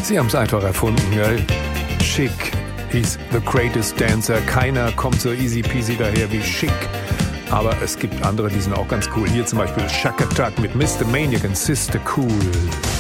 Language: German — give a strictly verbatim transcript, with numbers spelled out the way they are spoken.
Sie haben es einfach erfunden, gell? Chic, he's the greatest dancer. Keiner kommt so easy peasy daher wie Chic. Aber es gibt andere, die sind auch ganz cool. Hier zum Beispiel Chaka Tuck mit Mister Maniac und Sister Cool.